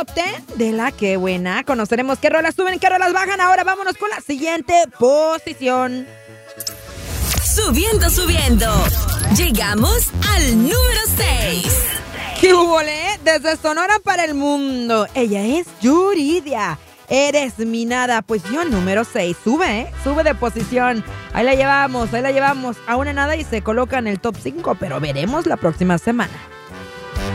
Top 10 de La Que Buena. Conoceremos qué rolas suben, qué rolas bajan. Ahora vámonos con la siguiente posición. Subiendo. Llegamos al número 6. ¿Qué hubo, Desde Sonora para el mundo. Ella es Yuridia. Eres mi nada. Pues yo número 6. Sube de posición. Ahí la llevamos. A una nada y se coloca en el top 5. Pero veremos la próxima semana.